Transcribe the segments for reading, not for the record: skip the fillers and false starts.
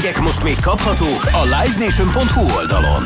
jegyek most még kaphatók a livenation.hu oldalon.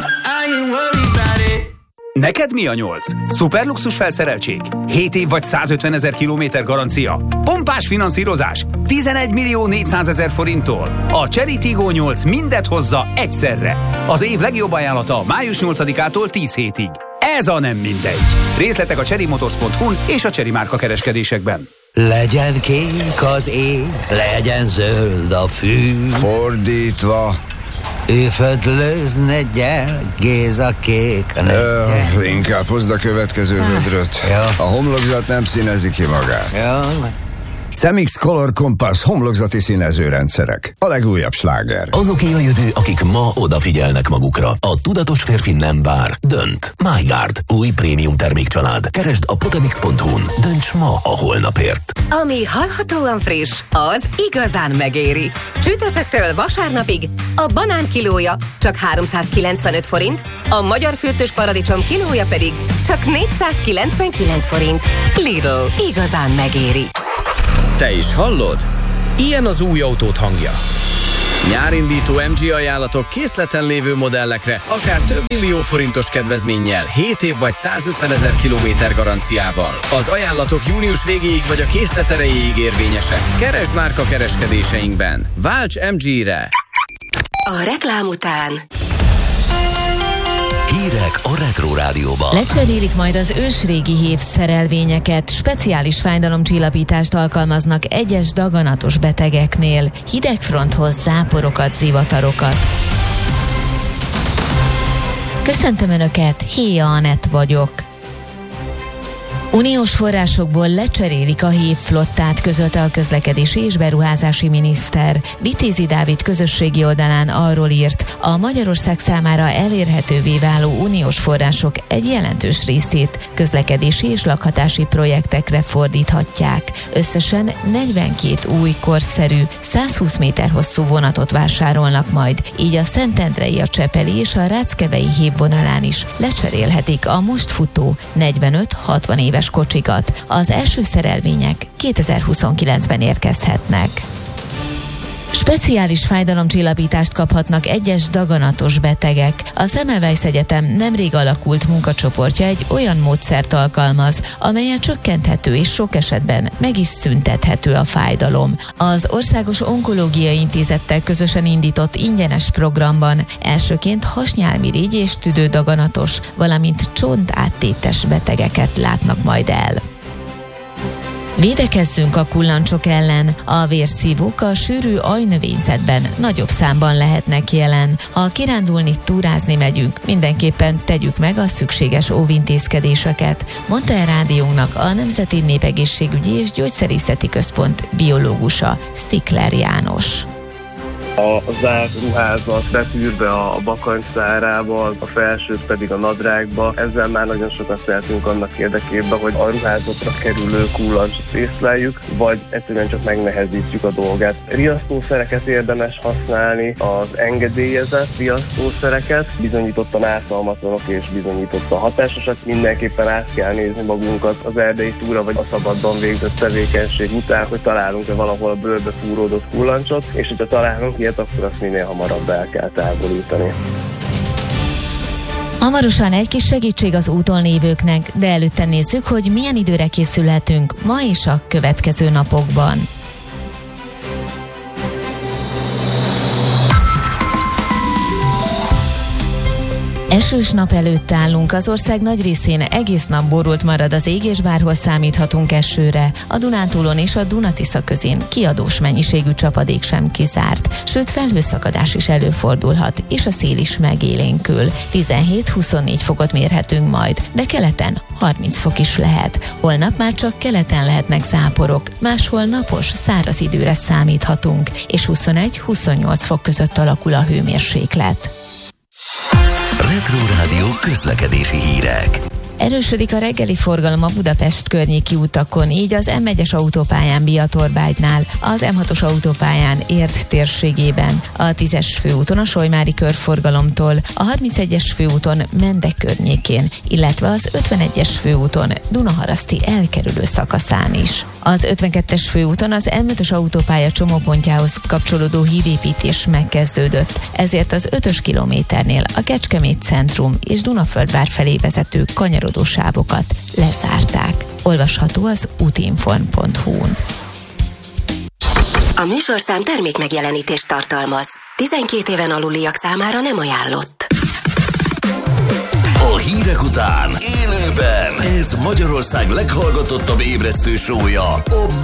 Neked mi a 8? Szuperluxus felszereltség? 7 év vagy 150 000 kilométer garancia? Pompás finanszírozás? 11 400 000 forinttól? A Chery Tiggo 8 mindet hozza egyszerre. Az év legjobb ajánlata május 8-ától 10 hétig. Ez a nem mindegy. Részletek a cherrymotors.hu-n és a Chery márka kereskedésekben. Legyen kék az ég, legyen zöld a fű. Fordítva. Éfedlőzne gyel, Géza kék a inkább hozd a következő vödröt. Ja. A homlokzat nem színezi ki magát. Ja. Cemix Color Compass homlokzati színezőrendszerek. A legújabb sláger. Azoké a jövő, akik ma odafigyelnek magukra. A tudatos férfi nem vár. Dönt. MyGuard. Új prémium termékcsalád. Keresd a potemix.hu-n. Dönts ma a holnapért. Ami hallhatóan friss, az igazán megéri. Csütörtöktől vasárnapig a banán kilója csak 395 forint, a magyar fürtös paradicsom kilója pedig csak 499 forint. Lidl, igazán megéri. Te is hallod? Ilyen az új autód hangja. Nyárindító MG ajánlatok készleten lévő modellekre, akár több millió forintos kedvezménnyel, 7 év vagy 150 000 kilométer garanciával. Az ajánlatok június végéig vagy a készlet erejéig érvényesek. Keresd márka kereskedéseinkben. Válts MG-re! A reklám után Hírek a Retro Rádióban. Lecserélik majd az ősrégi hév szerelvényeket, speciális fájdalomcsillapítást alkalmaznak egyes daganatos betegeknél, hidegfronthoz záporokat, zivatarokat. Köszöntöm Önöket, Héja Anett vagyok. Uniós forrásokból lecserélik a hévflottát, közölte a közlekedési és beruházási miniszter. Vitézi Dávid közösségi oldalán arról írt, a Magyarország számára elérhetővé váló uniós források egy jelentős részét közlekedési és lakhatási projektekre fordíthatják. Összesen 42 új korszerű, 120 méter hosszú vonatot vásárolnak majd, így a Szentendrei, a Csepeli és a Ráckevei hévvonalán is lecserélhetik a most futó 45-60 éves kocsikat. Az első szerelvények 2029-ben érkezhetnek. Speciális fájdalomcsillapítást kaphatnak egyes daganatos betegek. A Semmelweis Egyetem nemrég alakult munkacsoportja egy olyan módszert alkalmaz, amelyen csökkenthető és sok esetben meg is szüntethető a fájdalom. Az Országos Onkológiai Intézettel közösen indított ingyenes programban elsőként hasnyálmirigy és tüdődaganatos, valamint csontáttétes betegeket látnak majd el. Védekezzünk a kullancsok ellen. A vérszívók a sűrű ajnövényzetben nagyobb számban lehetnek jelen. Ha kirándulni, túrázni megyünk, mindenképpen tegyük meg a szükséges óvintézkedéseket, mondta el rádiónknak a Nemzeti Népegészségügyi és Gyógyszerészeti Központ biológusa, Stikler János. A zárt ruházat betűrve a bakancs szárába, a felsőt pedig a nadrágba. Ezzel már nagyon sokat tehetünk annak érdekében, hogy a ruházatra kerülő kullancsot észleljük, vagy egyszerűen csak megnehezítjük a dolgát. Riasztószereket érdemes használni, az engedélyezett riasztószereket, bizonyítottan ártalmatlanok és bizonyítottan hatásosak. Mindenképpen át kell nézni magunkat az erdei túra vagy a szabadban végzett tevékenység után, hogy találunk-e valahol a bőrbe fúródott kullancsot, és hogyha találunk ilyet, akkor azt minél hamarabb el kell távolítani. Hamarosan egy kis segítség az úton lévőknek, de előtte nézzük, hogy milyen időre készülhetünk ma és a következő napokban. Esős nap előtt állunk, az ország nagy részén egész nap borult marad az ég, és bárhol számíthatunk esőre. A Dunántúlon és a Duna-Tisza közén kiadós mennyiségű csapadék sem kizárt, sőt felhőszakadás is előfordulhat, és a szél is megélénkül. 17-24 fokot mérhetünk majd, de keleten 30 fok is lehet. Holnap már csak keleten lehetnek záporok, máshol napos, száraz időre számíthatunk, és 21-28 fok között alakul a hőmérséklet. Retro Rádió közlekedési hírek. Erősödik a reggeli forgalom a Budapest környéki utakon, így az M1-es autópályán Biatorbágynál, az M6-os autópályán Érd térségében, a 10-es főúton a Solymári körforgalomtól, a 31-es főúton Mende környékén, illetve az 51-es főúton Dunaharaszti elkerülő szakaszán is. Az 52-es főúton az M5-ös autópálya csomópontjához kapcsolódó hídépítés megkezdődött, ezért az 5-ös kilométernél a Kecskemét centrum és Dunaföldvár felé vezető kanyarodó sávokat lezárták. Olvasható az utinform.hu-n. A műsorszám termék megjelenítést tartalmaz. 12 éven aluliak számára nem ajánlott. A hírek után élőben ez Magyarország leghallgatottabb ébresztő show-ja, a